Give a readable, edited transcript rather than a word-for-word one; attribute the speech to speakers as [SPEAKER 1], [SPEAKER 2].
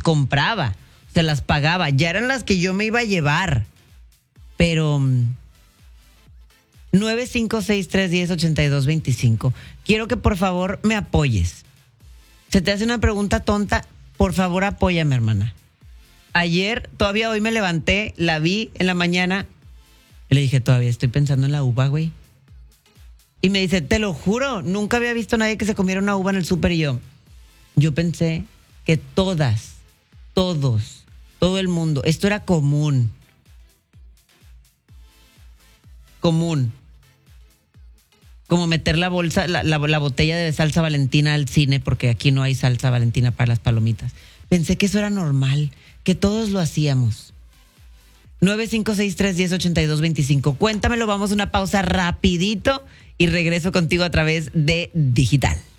[SPEAKER 1] compraba, se las pagaba, ya eran las que yo me iba a llevar. Pero 956-310-8225. Quiero que por favor me apoyes. Se te hace una pregunta tonta, por favor apóyame, hermana. Ayer, todavía hoy me levanté, la vi en la mañana y le dije, todavía estoy pensando en la uva, güey. Y me dice, te lo juro, nunca había visto a nadie que se comiera una uva en el súper. Y yo pensé que todos, todo el mundo, esto era común. Común. Como meter la bolsa, la botella de salsa Valentina al cine, porque aquí no hay salsa Valentina para las palomitas. Pensé que eso era normal, que todos lo hacíamos. 956-310-8225. Cuéntamelo, vamos a una pausa rapidito y regreso contigo a través de Digital.